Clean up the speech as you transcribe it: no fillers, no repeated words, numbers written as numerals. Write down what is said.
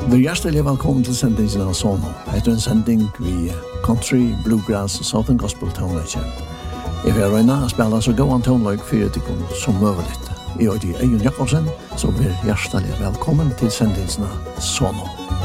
Vi er hjertelig velkommen til sendingen av Sono. Etter en sending vi country, bluegrass og southern gospel tonelage. Jeg vil røyne å spille så gå an tonelage for dere som mulig. Jeg er Eion Jakobsen, så vi er hjertelig velkommen til sendingen av Sono.